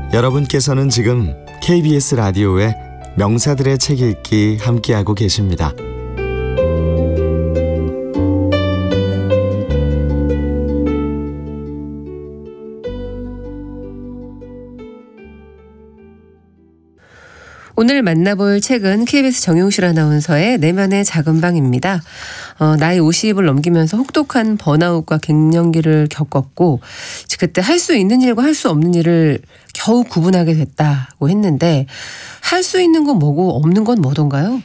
여러분께서는 지금 KBS 라디오의 명사들의 책 읽기 함께하고 계십니다. 오늘 만나볼 책은 KBS 정용실 아나운서의 내면의 작은 방입니다. 나이 50을 넘기면서 혹독한 번아웃과 갱년기를 겪었고 그때 할 수 있는 일과 할 수 없는 일을 겨우 구분하게 됐다고 했는데 할 수 있는 건 뭐고 없는 건 뭐던가요?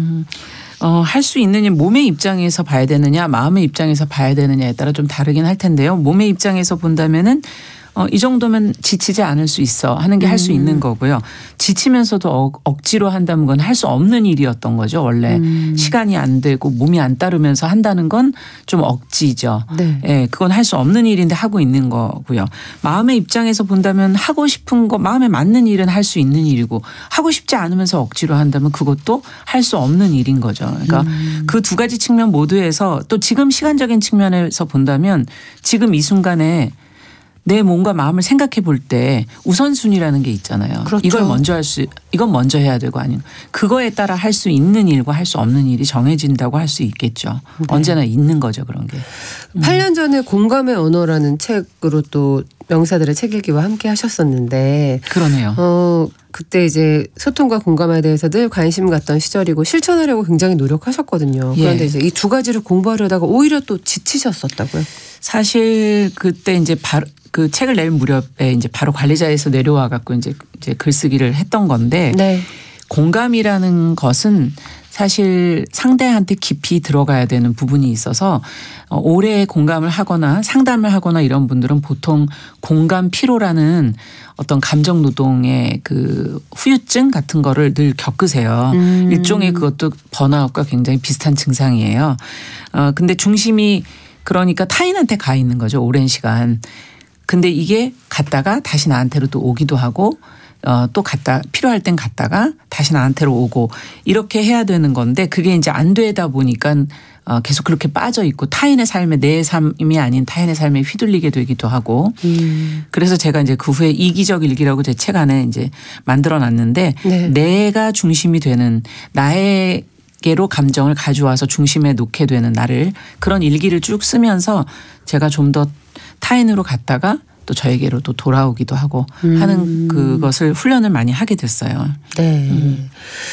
할 수 있는 일 몸의 입장에서 봐야 되느냐 마음의 입장에서 봐야 되느냐에 따라 좀 다르긴 할 텐데요. 몸의 입장에서 본다면은 이 정도면 지치지 않을 수 있어 하는 게 할 수 있는 거고요. 지치면서도 억지로 한다는 건 할 수 없는 일이었던 거죠. 원래 시간이 안 되고 몸이 안 따르면서 한다는 건 좀 억지죠. 네. 예, 그건 할 수 없는 일인데 하고 있는 거고요. 마음의 입장에서 본다면 하고 싶은 거 마음에 맞는 일은 할 수 있는 일이고 하고 싶지 않으면서 억지로 한다면 그것도 할 수 없는 일인 거죠. 그러니까 그 두 가지 측면 모두에서 또 지금 시간적인 측면에서 본다면 지금 이 순간에 내 몸과 마음을 생각해 볼 때 우선순위라는 게 있잖아요. 그렇죠. 이건 먼저 해야 되고 아니면 그거에 따라 할 수 있는 일과 할 수 없는 일이 정해진다고 할 수 있겠죠. 네. 언제나 있는 거죠, 그런 게. 8년 전에 공감의 언어라는 책으로 또 명사들의 책 읽기와 함께 하셨었는데 그러네요. 그때 이제 소통과 공감에 대해서 늘 관심 갖던 시절이고 실천하려고 굉장히 노력하셨거든요. 그런데 예. 이제 이 두 가지를 공부하려다가 오히려 또 지치셨었다고요. 사실 그때 이제 바로 그 책을 낼 무렵에 이제 바로 관리자에서 내려와 갖고 이제 글쓰기를 했던 건데 네. 공감이라는 것은 사실 상대한테 깊이 들어가야 되는 부분이 있어서 오래 공감을 하거나 상담을 하거나 이런 분들은 보통 공감 피로라는 어떤 감정 노동의 그 후유증 같은 거를 늘 겪으세요. 일종의 그것도 번아웃과 굉장히 비슷한 증상이에요. 근데 중심이 그러니까 타인한테 가 있는 거죠. 오랜 시간. 근데 이게 갔다가 다시 나한테로 또 오기도 하고 또 필요할 땐 갔다가 다시 나한테로 오고 이렇게 해야 되는 건데 그게 이제 안 되다 보니까 계속 그렇게 빠져 있고 타인의 삶에 내 삶이 아닌 타인의 삶에 휘둘리게 되기도 하고 그래서 제가 이제 그 후에 이기적 일기라고 제 책 안에 이제 만들어 놨는데 네. 내가 중심이 되는 나에게로 감정을 가져와서 중심에 놓게 되는 나를 그런 일기를 쭉 쓰면서 제가 좀 더 타인으로 갔다가 또 저에게로 또 돌아오기도 하고 하는 그것을 훈련을 많이 하게 됐어요. 네.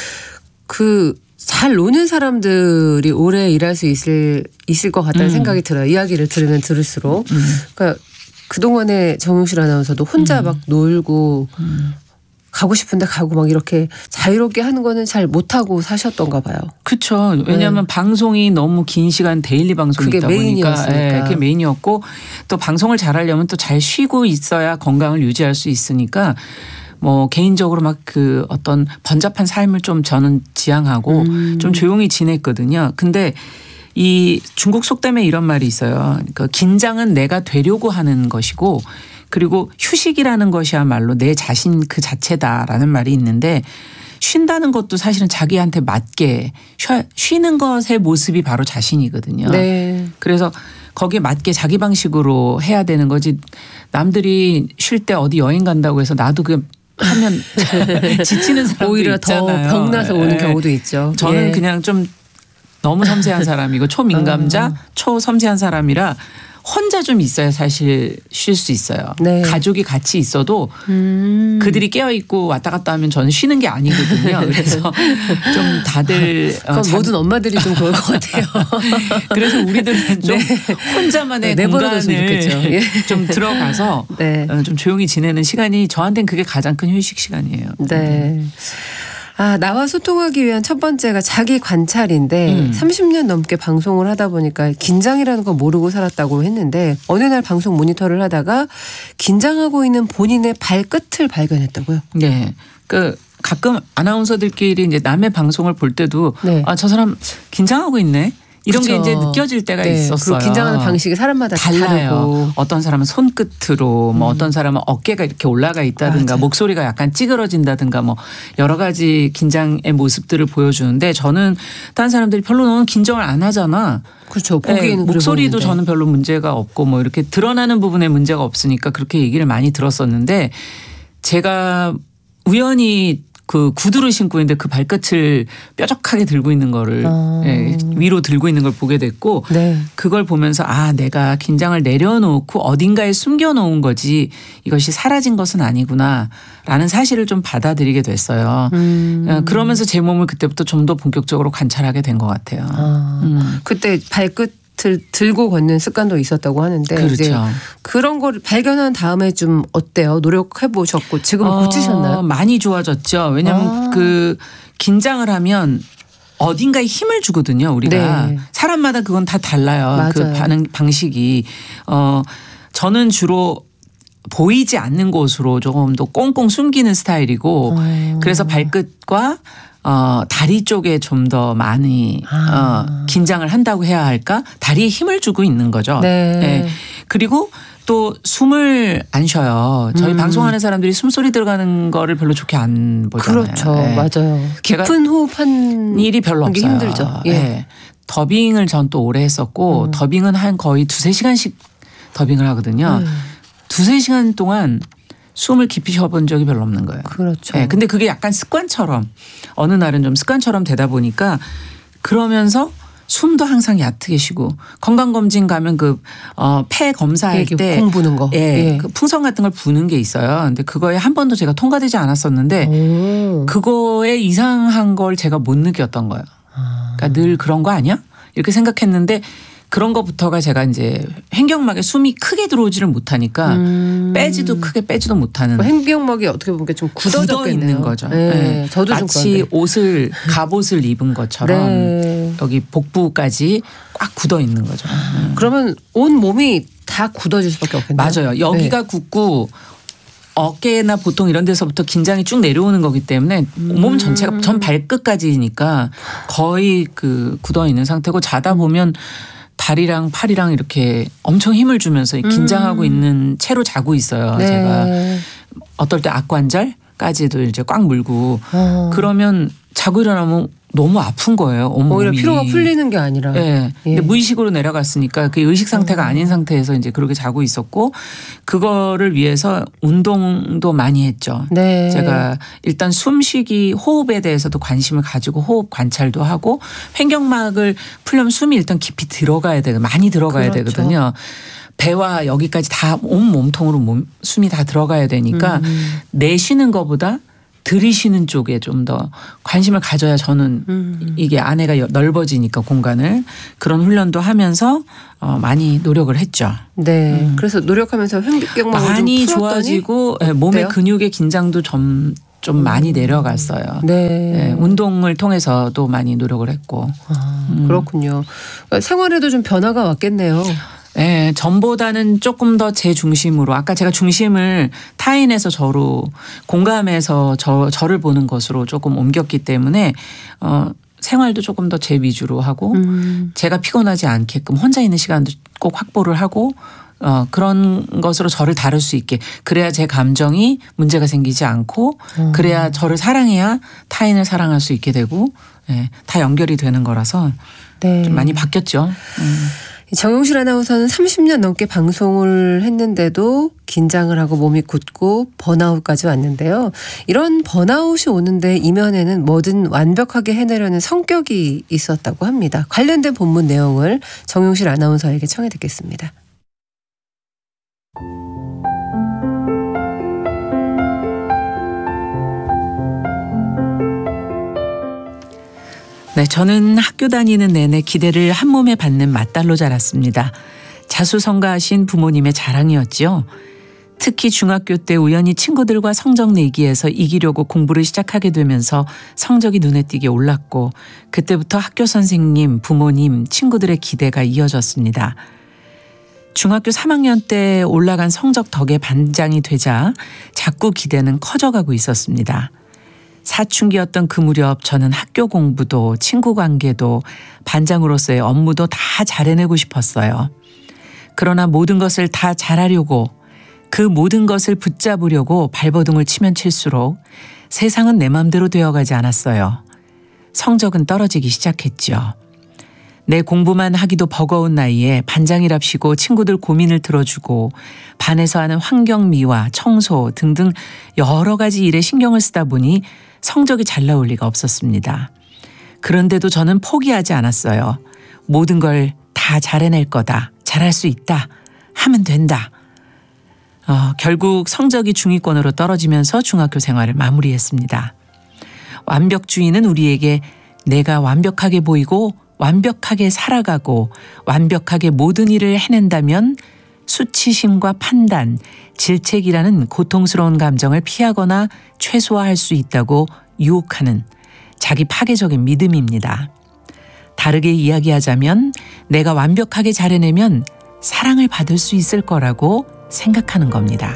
그 잘 노는 사람들이 오래 일할 수 있을 것 같다는 생각이 들어요. 이야기를 들으면 들을수록. 그러니까 그동안에 정용실 아나운서도 혼자 막 놀고 가고 싶은데 가고 막 이렇게 자유롭게 하는 거는 잘 못하고 사셨던가 봐요. 그렇죠. 왜냐하면 방송이 너무 긴 시간 데일리 방송이 그게 있다 보니까 메인이었으니까. 그게 메인이었고 또 방송을 잘하려면 또 잘 쉬고 있어야 건강을 유지할 수 있으니까 뭐 개인적으로 막 그 어떤 번잡한 삶을 좀 저는 지향하고 좀 조용히 지냈거든요. 근데 이 중국 속담에 이런 말이 있어요. 그러니까 긴장은 내가 되려고 하는 것이고 그리고 휴식이라는 것이야말로 내 자신 그 자체다라는 말이 있는데 쉰다는 것도 사실은 자기한테 맞게 쉬는 것의 모습이 바로 자신이거든요. 네. 그래서 거기에 맞게 자기 방식으로 해야 되는 거지 남들이 쉴 때 어디 여행 간다고 해서 나도 그 하면 지치는 사람도 오히려 있잖아요. 더 병나서 오는 경우도 있죠. 저는 예. 그냥 좀 너무 섬세한 사람이고 초민감자 초섬세한 사람이라 혼자 좀 있어야 사실 쉴 수 있어요. 네. 가족이 같이 있어도 그들이 깨어있고 왔다 갔다 하면 저는 쉬는 게 아니거든요. 그래서 좀 다들 그건 모든 엄마들이 좀 그럴 것 같아요. 그래서 우리들은 좀 혼자만의 내버려뒀으면 좋겠죠. 공간을 좀 들어가서 네. 좀 조용히 지내는 시간이 저한테는 그게 가장 큰 휴식 시간이에요. 네. 나와 소통하기 위한 첫 번째가 자기 관찰인데 30년 넘게 방송을 하다 보니까 긴장이라는 거 모르고 살았다고 했는데 어느 날 방송 모니터를 하다가 긴장하고 있는 본인의 발끝을 발견했다고요? 네. 가끔 아나운서들끼리 이제 남의 방송을 볼 때도 네. 저 사람 긴장하고 있네. 이런 그쵸. 게 이제 느껴질 때가 네. 있었어요. 그리고 긴장하는 방식이 사람마다 달라요. 다르고. 어떤 사람은 손끝으로 뭐 어떤 사람은 어깨가 이렇게 올라가 있다든가 맞아요. 목소리가 약간 찌그러진다든가 뭐 여러 가지 긴장의 모습들을 보여주는데 저는 다른 사람들이 별로 너는 긴장을 안 하잖아. 그렇죠. 보기에는 목소리도 그래 저는 별로 문제가 없고 뭐 이렇게 드러나는 부분에 문제가 없으니까 그렇게 얘기를 많이 들었었는데 제가 우연히 그 구두를 신고 있는데 그 발끝을 뾰족하게 들고 있는 거를 예, 위로 들고 있는 걸 보게 됐고 네. 그걸 보면서 내가 긴장을 내려놓고 어딘가에 숨겨놓은 거지 이것이 사라진 것은 아니구나라는 사실을 좀 받아들이게 됐어요. 그러면서 제 몸을 그때부터 좀 더 본격적으로 관찰하게 된 것 같아요. 그때 발끝을 들고 걷는 습관도 있었다고 하는데 그렇죠. 이제 그런 걸 발견한 다음에 좀 어때요? 노력해 보셨고 지금 고치셨나요? 많이 좋아졌죠. 왜냐하면 그 긴장을 하면 어딘가에 힘을 주거든요. 우리가 네. 사람마다 그건 다 달라요. 맞아요. 그 반응 방식이 저는 주로 보이지 않는 곳으로 조금 더 꽁꽁 숨기는 스타일이고 그래서 발끝과 다리 쪽에 좀 더 많이 긴장을 한다고 해야 할까? 다리에 힘을 주고 있는 거죠. 네. 네. 그리고 또 숨을 안 쉬어요. 저희 방송하는 사람들이 숨소리 들어가는 거를 별로 좋게 안 보잖아요. 그렇죠. 네. 맞아요. 깊은 호흡한 일이 별로 게 없어요. 힘들죠. 예. 네. 더빙을 전 또 오래 했었고 더빙은 한 거의 2-3시간씩 더빙을 하거든요. 2-3시간 동안 숨을 깊이 쉬어본 적이 별로 없는 거예요. 그렇죠. 네, 근데 그게 약간 습관처럼 어느 날은 좀 습관처럼 되다 보니까 그러면서 숨도 항상 얕게 쉬고 건강검진 가면 폐 검사할 때 공 부는 거. 예, 그 풍선 같은 걸 부는 게 있어요. 근데 그거에 한 번도 제가 통과되지 않았었는데 그거에 이상한 걸 제가 못 느꼈던 거예요. 그러니까 늘 그런 거 아니야? 이렇게 생각했는데 그런 것부터가 제가 이제 횡격막에 숨이 크게 들어오지를 못하니까 빼지도 크게 빼지도 못하는 횡격막이 어떻게 보면 좀 굳어 있는 거죠. 네. 네. 저도 마치 좀 갑옷을 입은 것처럼 네. 여기 복부까지 꽉 굳어 있는 거죠. 그러면 온 몸이 다 굳어질 수밖에 없겠네요. 맞아요. 여기가 굳고 어깨나 보통 이런 데서부터 긴장이 쭉 내려오는 거기 때문에 몸 전체가 전 발끝까지니까 거의 그 굳어 있는 상태고 자다 보면 다리랑 팔이랑 이렇게 엄청 힘을 주면서 긴장하고 있는 채로 자고 있어요. 네. 제가 어떨 때 악관절까지도 이제 꽉 물고 그러면 자고 일어나면 너무 아픈 거예요. 온몸이. 오히려 피로가 풀리는 게 아니라. 네. 예. 근데 무의식으로 내려갔으니까 그 의식 상태가 아닌 상태에서 이제 그렇게 자고 있었고 그거를 위해서 운동도 많이 했죠. 네. 제가 일단 숨쉬기 호흡에 대해서도 관심을 가지고 호흡 관찰도 하고 횡격막을 풀려면 숨이 일단 깊이 들어가야 되고 많이 들어가야 그렇죠. 되거든요. 배와 여기까지 다 온 몸통으로 숨이 다 들어가야 되니까 내쉬는 것보다 들이쉬는 쪽에 좀 더 관심을 가져야 저는 이게 안에가 넓어지니까 공간을 그런 훈련도 하면서 많이 노력을 했죠. 네. 그래서 노력하면서 횡격막을 많이 좀 풀었더니 좋아지고 몸의 근육의 긴장도 좀 많이 내려갔어요. 네. 네. 운동을 통해서도 많이 노력을 했고. 그렇군요. 그러니까 생활에도 좀 변화가 왔겠네요. 네, 전보다는 조금 더 제 중심으로 아까 제가 중심을 타인에서 저로 공감해서 저를 보는 것으로 조금 옮겼기 때문에 생활도 조금 더 제 위주로 하고 제가 피곤하지 않게끔 혼자 있는 시간도 꼭 확보를 하고 그런 것으로 저를 다룰 수 있게 그래야 제 감정이 문제가 생기지 않고 그래야 저를 사랑해야 타인을 사랑할 수 있게 되고 네, 다 연결이 되는 거라서 네. 좀 많이 바뀌었죠. 정용실 아나운서는 30년 넘게 방송을 했는데도 긴장을 하고 몸이 굳고 번아웃까지 왔는데요. 이런 번아웃이 오는데 이면에는 뭐든 완벽하게 해내려는 성격이 있었다고 합니다. 관련된 본문 내용을 정용실 아나운서에게 청해 듣겠습니다. 네, 저는 학교 다니는 내내 기대를 한 몸에 받는 맏딸로 자랐습니다. 자수성가하신 부모님의 자랑이었지요. 특히 중학교 때 우연히 친구들과 성적 내기에서 이기려고 공부를 시작하게 되면서 성적이 눈에 띄게 올랐고 그때부터 학교 선생님, 부모님, 친구들의 기대가 이어졌습니다. 중학교 3학년 때 올라간 성적 덕에 반장이 되자 자꾸 기대는 커져가고 있었습니다. 사춘기였던 그 무렵 저는 학교 공부도 친구 관계도 반장으로서의 업무도 다 잘해내고 싶었어요. 그러나 모든 것을 다 잘하려고 그 모든 것을 붙잡으려고 발버둥을 치면 칠수록 세상은 내 맘대로 되어가지 않았어요. 성적은 떨어지기 시작했죠. 내 공부만 하기도 버거운 나이에 반장이랍시고 친구들 고민을 들어주고 반에서 하는 환경미화, 청소 등등 여러 가지 일에 신경을 쓰다 보니 성적이 잘 나올 리가 없었습니다. 그런데도 저는 포기하지 않았어요. 모든 걸 다 잘해낼 거다. 잘할 수 있다. 하면 된다. 결국 성적이 중위권으로 떨어지면서 중학교 생활을 마무리했습니다. 완벽주의는 우리에게 내가 완벽하게 보이고 완벽하게 살아가고 완벽하게 모든 일을 해낸다면 수치심과 판단, 질책이라는 고통스러운 감정을 피하거나 최소화할 수 있다고 유혹하는 자기 파괴적인 믿음입니다. 다르게 이야기하자면 내가 완벽하게 잘해내면 사랑을 받을 수 있을 거라고 생각하는 겁니다.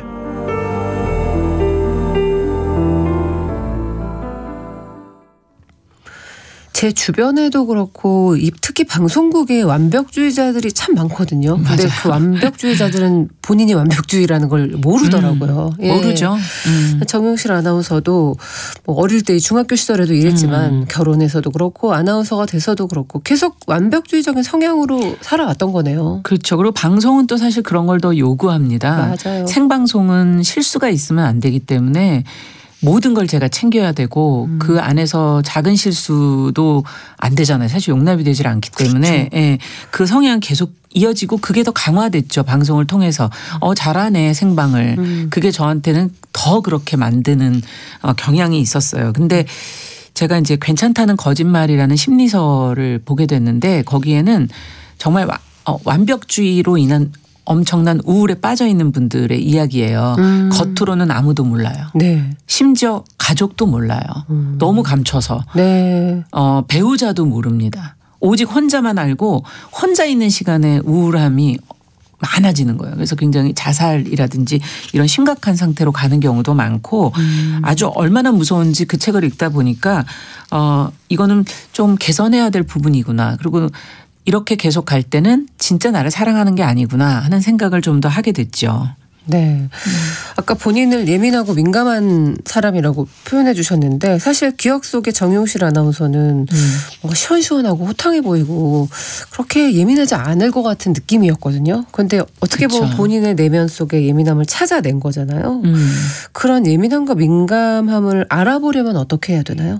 제 주변에도 그렇고 특히 방송국에 완벽주의자들이 참 많거든요. 근데 맞아요. 그 완벽주의자들은 본인이 완벽주의라는 걸 모르더라고요. 예. 모르죠. 정용실 아나운서도 뭐 어릴 때 중학교 시절에도 이랬지만 결혼해서도 그렇고 아나운서가 돼서도 그렇고 계속 완벽주의적인 성향으로 살아왔던 거네요. 그렇죠. 그리고 방송은 또 사실 그런 걸 더 요구합니다. 맞아요. 생방송은 실수가 있으면 안 되기 때문에 모든 걸 제가 챙겨야 되고 그 안에서 작은 실수도 안 되잖아요. 사실 용납이 되질 않기 때문에 예, 그 성향 계속 이어지고 그게 더 강화됐죠. 방송을 통해서. 잘하네 생방을. 그게 저한테는 더 그렇게 만드는 경향이 있었어요. 근데 제가 이제 괜찮다는 거짓말이라는 심리서를 보게 됐는데 거기에는 정말 완벽주의로 인한 엄청난 우울에 빠져 있는 분들의 이야기예요. 겉으로는 아무도 몰라요. 네. 심지어 가족도 몰라요. 너무 감춰서. 네. 배우자도 모릅니다. 오직 혼자만 알고 혼자 있는 시간에 우울함이 많아지는 거예요. 그래서 굉장히 자살이라든지 이런 심각한 상태로 가는 경우도 많고 아주 얼마나 무서운지 그 책을 읽다 보니까 이거는 좀 개선해야 될 부분이구나. 그리고 이렇게 계속 갈 때는 진짜 나를 사랑하는 게 아니구나 하는 생각을 좀 더 하게 됐죠. 네. 아까 본인을 예민하고 민감한 사람이라고 표현해 주셨는데 사실 기억 속의 정용실 아나운서는 뭔가 시원시원하고 호탕해 보이고 그렇게 예민하지 않을 것 같은 느낌이었거든요. 그런데 어떻게 보면 그렇죠. 본인의 내면 속의 예민함을 찾아낸 거잖아요. 그런 예민함과 민감함을 알아보려면 어떻게 해야 되나요?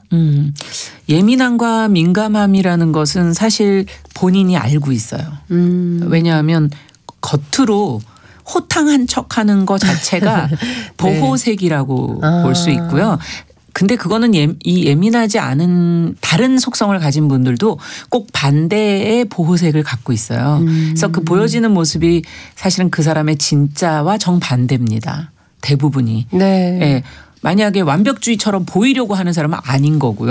예민함과 민감함이라는 것은 사실 본인이 알고 있어요. 왜냐하면 겉으로 호탕한 척하는 것 자체가 보호색이라고 볼 수 있고요. 근데 그거는 이 예민하지 않은 다른 속성을 가진 분들도 꼭 반대의 보호색을 갖고 있어요. 그래서 그 보여지는 모습이 사실은 그 사람의 진짜와 정반대입니다. 대부분이. 네. 예. 만약에 완벽주의처럼 보이려고 하는 사람은 아닌 거고요.